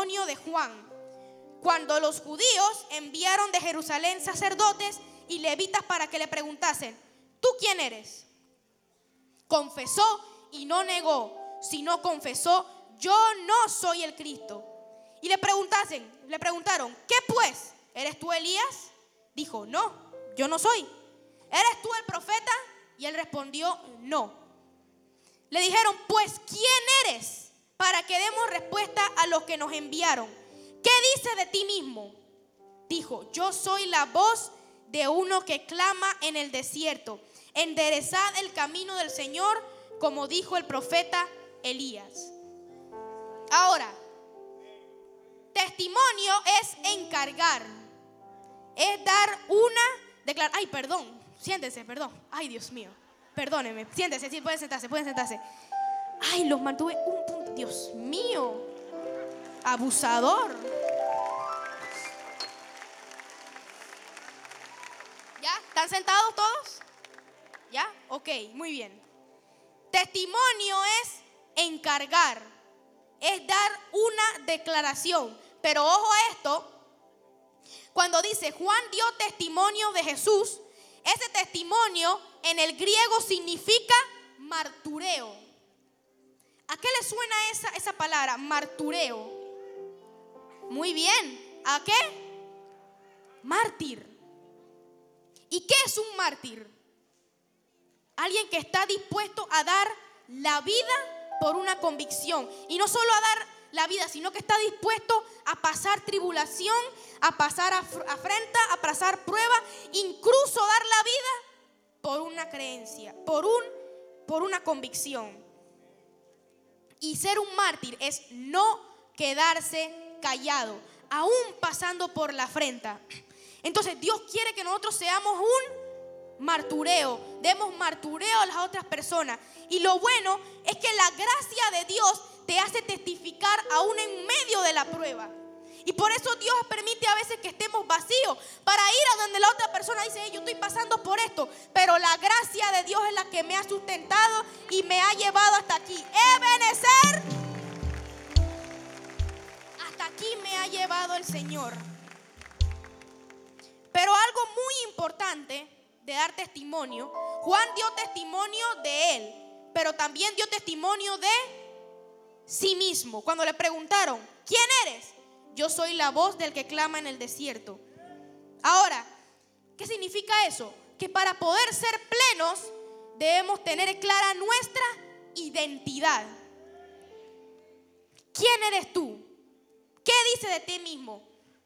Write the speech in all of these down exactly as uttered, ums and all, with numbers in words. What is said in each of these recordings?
testimonio de Juan, cuando los judíos enviaron de Jerusalén sacerdotes y levitas para que le preguntasen: ¿tú quién eres? Confesó y no negó, sino confesó: yo no soy el Cristo. Y le preguntasen, le preguntaron: ¿qué pues? ¿Eres tú Elías? Dijo: no, yo no soy. ¿Eres tú el profeta? Y él respondió: no. Le dijeron: pues ¿quién eres? Para que demos respuesta a los que nos enviaron. ¿Qué dices de ti mismo? Dijo: yo soy la voz de uno que clama en el desierto: enderezad el camino del Señor, como dijo el profeta Elías. Ahora, testimonio es encargar, es dar una declaración. Ay, perdón, siéntese, perdón. Ay, Dios mío, perdóneme, siéntese, sí, pueden sentarse, pueden sentarse. Ay, los mantuve un punto, Dios mío, abusador. ¿Ya? ¿Están sentados todos? ¿Ya? Ok, muy bien. Testimonio es encargar, es dar una declaración. Pero ojo a esto, cuando dice Juan dio testimonio de Jesús, ese testimonio en el griego significa martureo. ¿A qué le suena esa, esa palabra, martureo? Muy bien, ¿a qué? Mártir. ¿Y qué es un mártir? Alguien que está dispuesto a dar la vida por una convicción. Y no solo a dar la vida, sino que está dispuesto a pasar tribulación, a pasar afrenta, a pasar prueba, incluso dar la vida por una creencia, por, un, por una convicción. Y ser un mártir es no quedarse callado, aún pasando por la afrenta. Entonces Dios quiere que nosotros seamos un martureo, demos martureo a las otras personas. Y lo bueno es que la gracia de Dios te hace testificar aún en medio de la prueba. Y por eso Dios permite a veces que estemos vacíos, para ir a donde la otra persona dice: hey, yo estoy pasando por esto, pero la gracia de Dios es la que me ha sustentado y me ha llevado hasta aquí. Ebenecer, hasta aquí me ha llevado el Señor. Pero algo muy importante de dar testimonio, Juan dio testimonio de él, pero también dio testimonio de sí mismo. Cuando le preguntaron: ¿quién eres? Yo soy la voz del que clama en el desierto. Ahora, ¿qué significa eso? Que para poder ser plenos debemos tener clara nuestra identidad. ¿Quién eres tú? ¿Qué dices de ti mismo?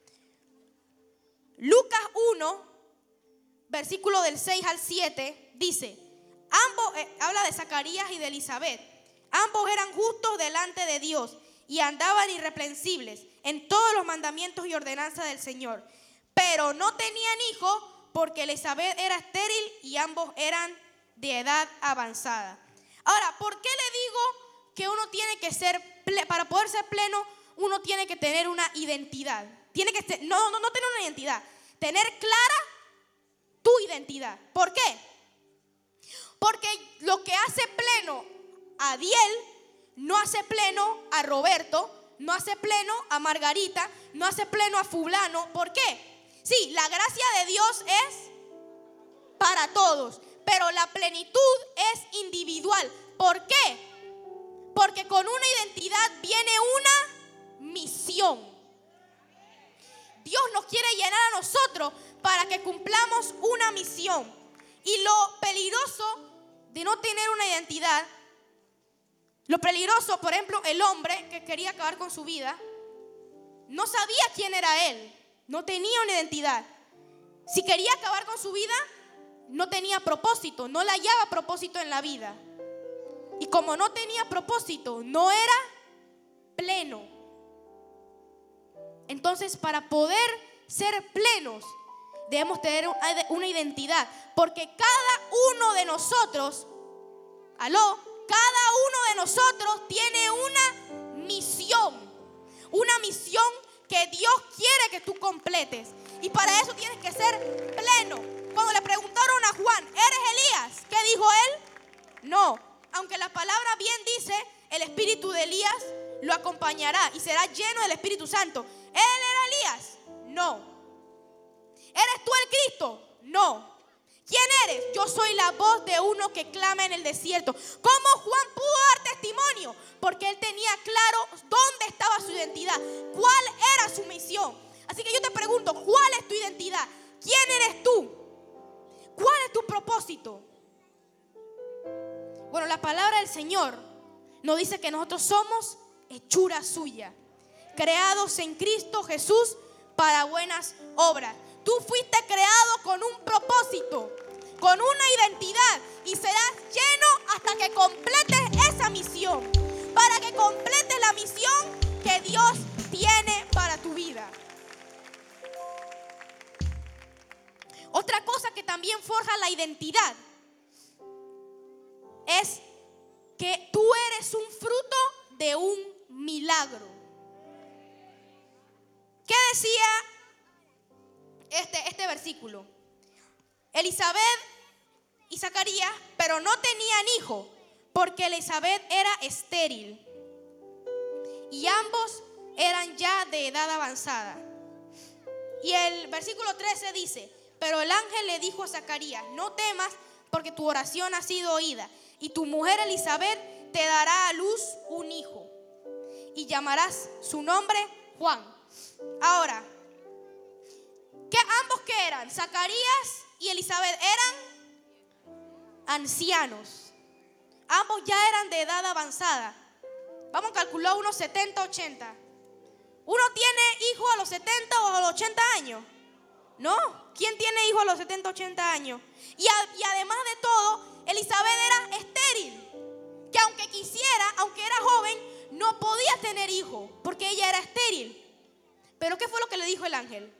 Lucas uno, versículo del seis al siete, dice: ambos, eh, habla de Zacarías y de Elizabeth. Ambos eran justos delante de Dios y andaban irreprensibles en todos los mandamientos y ordenanzas del Señor. Pero no tenían hijos porque Elizabeth era estéril y ambos eran de edad avanzada. Ahora, ¿por qué le digo que uno tiene que ser, para poder ser pleno, uno tiene que tener una identidad? Tiene que ser, no, no, no tener una identidad, tener clara tu identidad. ¿Por qué? Porque lo que hace pleno a Diel no hace pleno a Roberto, no hace pleno a Margarita, no hace pleno a fulano. ¿Por qué? Sí, la gracia de Dios es para todos, pero la plenitud es individual. ¿Por qué? Porque con una identidad viene una misión. Dios nos quiere llenar a nosotros para que cumplamos una misión. Y lo peligroso de no tener una identidad, lo peligroso, por ejemplo, el hombre que quería acabar con su vida, no sabía quién era él, no tenía una identidad. Si quería acabar con su vida, no tenía propósito, no le hallaba propósito en la vida. Y como no tenía propósito, no era pleno. Entonces, para poder ser plenos, debemos tener una identidad, porque cada uno de nosotros, aló, cada uno de nosotros tiene una misión, una misión que Dios quiere que tú completes. Y para eso tienes que ser pleno. Cuando le preguntaron a Juan: ¿eres Elías? ¿Qué dijo él? No, aunque la palabra bien dice, el espíritu de Elías lo acompañará y será lleno del Espíritu Santo. ¿Él era Elías? No. ¿Eres tú el Cristo? No. ¿Quién eres? Yo soy la voz de uno que clama en el desierto. ¿Cómo Juan pudo dar testimonio? Porque él tenía claro dónde estaba su identidad, cuál era su misión. Así que yo te pregunto, ¿cuál es tu identidad? ¿Quién eres tú? ¿Cuál es tu propósito? Bueno, la palabra del Señor nos dice que nosotros somos hechura suya, creados en Cristo Jesús para buenas obras. Tú fuiste creado con un propósito, con una identidad, y serás lleno hasta que completes esa misión, para que completes la misión que Dios tiene para tu vida. Otra cosa que también forja la identidad es que tú eres un fruto de un milagro. ¿Qué decía este, este versículo? Elizabeth y Zacarías, pero no tenían hijo, porque Elizabeth era estéril y ambos eran ya de edad avanzada. Y el versículo trece dice: pero el ángel le dijo a Zacarías: no temas, porque tu oración ha sido oída, y tu mujer Elizabeth te dará a luz un hijo, y llamarás su nombre Juan. Ahora, ¿qué ambos qué eran? Zacarías y Elizabeth eran ancianos. Ambos ya eran de edad avanzada. Vamos a calcular unos setenta, ochenta. ¿Uno tiene hijo a los setenta o a los ochenta años? No. ¿Quién tiene hijos a los setenta, ochenta años? Y, a, y además de todo, Elizabeth era estéril, que aunque quisiera, aunque era joven, no podía tener hijos, porque ella era estéril. Pero ¿qué fue lo que le dijo el ángel?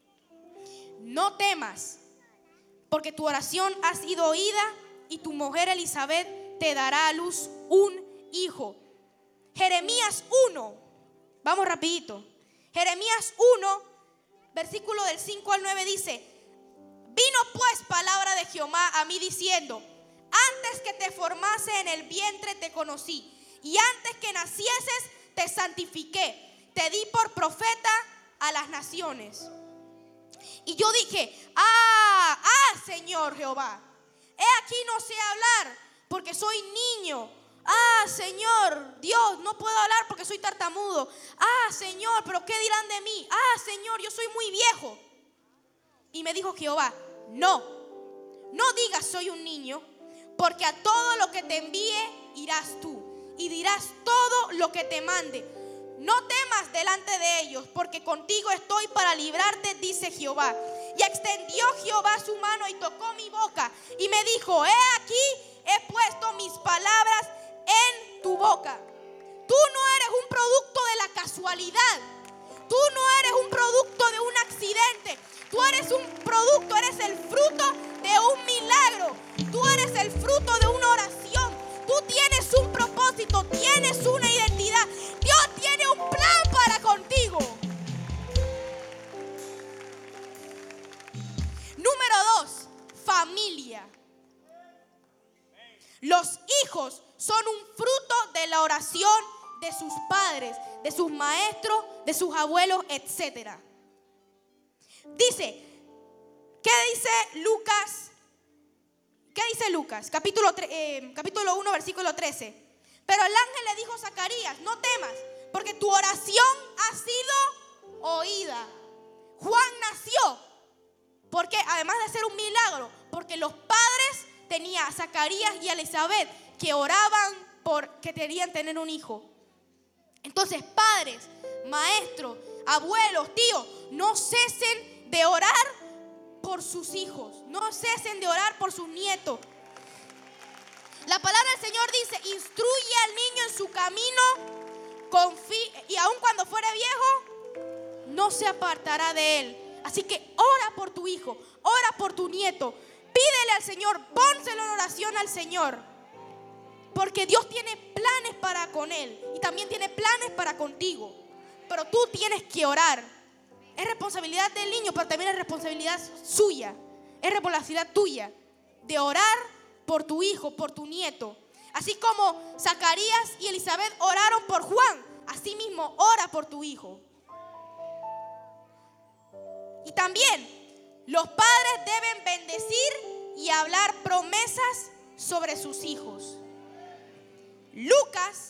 No temas, porque tu oración ha sido oída, y tu mujer Elizabeth te dará a luz un hijo. Jeremías uno, vamos rapidito. Jeremías uno, versículo del cinco al nueve dice: vino pues palabra de Jehová a mí diciendo: antes que te formase en el vientre te conocí, y antes que nacieses te santifiqué, te di por profeta a las naciones. Y yo dije: ah, ah, Señor Jehová, he aquí no sé hablar, porque soy niño. Ah, Señor Dios, no puedo hablar porque soy tartamudo. Ah, Señor, pero ¿qué dirán de mí? Ah, Señor, yo soy muy viejo. Y me dijo Jehová: no, no digas soy un niño, porque a todo lo que te envíe irás tú, y dirás todo lo que te mande. No temas delante de ellos, porque contigo estoy para librarte, dice Jehová. Y extendió Jehová su mano y tocó mi boca, y me dijo: he aquí, he puesto mis palabras en tu boca. Tú no eres un producto de la casualidad. Tú no eres un producto de un accidente. Tú eres un producto, eres el fruto de un milagro. Tú eres el fruto de una oración. Tú tienes un propósito, tienes una identidad. Dios tiene un plan para contigo. Número dos, familia. Los hijos son un fruto de la oración de sus padres, de sus maestros, de sus abuelos, etcétera. Dice, ¿qué dice Lucas? ¿Qué dice Lucas? Capítulo, eh, capítulo uno, versículo trece. Pero el ángel le dijo a Zacarías: no temas, porque tu oración ha sido oída. Juan nació, porque además de ser un milagro, porque los padres tenían a Zacarías y a Elizabeth que oraban porque querían tener un hijo. Entonces, padres, maestros, abuelos, tíos, no cesen de orar por sus hijos, no cesen de orar por sus nietos. La palabra del Señor dice: instruye al niño en su camino, confía, y aun cuando fuere viejo, no se apartará de él. Así que ora por tu hijo, ora por tu nieto, pídele al Señor, pónselo en oración al Señor, porque Dios tiene planes para con él y también tiene planes para contigo. Pero tú tienes que orar. Es responsabilidad del niño, pero también es responsabilidad suya. Es responsabilidad tuya de orar por tu hijo, por tu nieto. Así como Zacarías y Elizabeth oraron por Juan. asimismo ora por tu hijo. Y también los padres deben bendecir y hablar promesas sobre sus hijos. Lucas